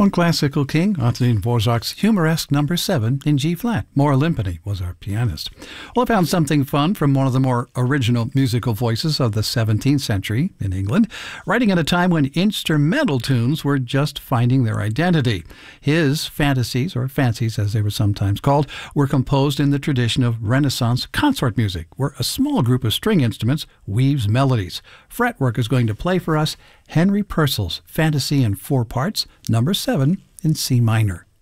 On Classical King, Antonin Dvorak's humoresque number 7 in G-flat. Maura Limpany was our pianist. Well, I found something fun from one of the more original musical voices of the 17th century in England, writing at a time when instrumental tunes were just finding their identity. His fantasies, or fancies as they were sometimes called, were composed in the tradition of Renaissance consort music, where a small group of string instruments weaves melodies. Fretwork is going to play for us Henry Purcell's Fantasy in 4 parts, number 7 in C minor.